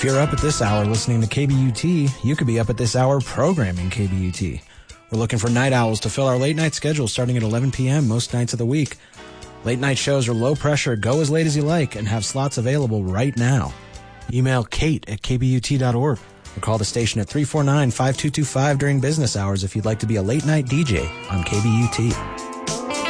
If you're up at this hour listening to KBUT, you could be up at this hour programming KBUT. We're looking for night owls to fill our late night schedule starting at 11 p.m. most nights of the week. Late night shows are low pressure, go as late as you like, and have slots available right now. Email Kate at kbut.org or call the station at 349-5225 during business hours if you'd like to be a late night DJ on KBUT.